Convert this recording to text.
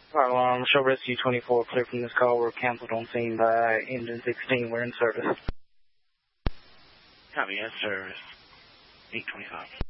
Show Rescue 24, clear from this call. We're canceled on scene by engine 16. We're in service. Copy, yes, service. 825.